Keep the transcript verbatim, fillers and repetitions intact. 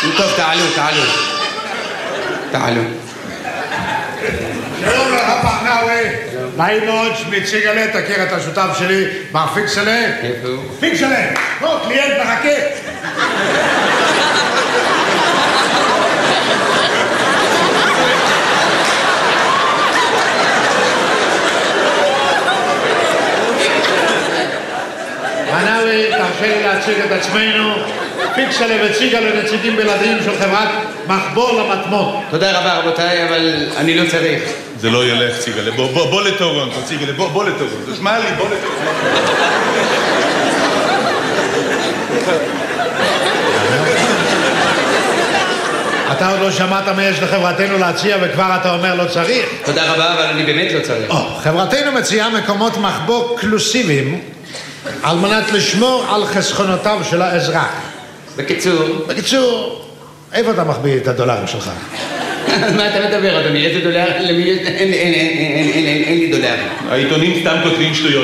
טוב, תעלו, תעלו. תעלו. שלום לך פחנאווי. נעים מאוד, שמי ציגלה, תכיר את השותף שלי, מר פיקסלה. איפה הוא? פיקסלה, בוא, קליינט מחכה. פחנאווי, תרשה לי להציג את עצמנו. פיקסלה וציגלה נציגים בלעדיים של חברת מחבור למטמון. תודה רבה רבותיי, אבל אני לא צריך. זה לא ילך, ציגלה. בוא, בוא, בוא לטורונטו, ציגלה, בוא, בוא לטורונטו. תשמע לי, בוא לטורונטו. אתה עוד לא שמעת מה יש לחברתנו להציע וכבר אתה אומר לא צריך? תודה רבה, אבל אני באמת לא צריך. או, חברתנו מציעה מקומות מחבוא קלוסיביים על מנת לשמור על חסכונותיו של האזרח. בקיצור... בקיצור, איפה אתה מחביא את הדולרים שלך? מה אתה מדבר, אדוני? איזה דולר? למי יש... אין לי דולרים. העיתונים סתם כותבים שטויות.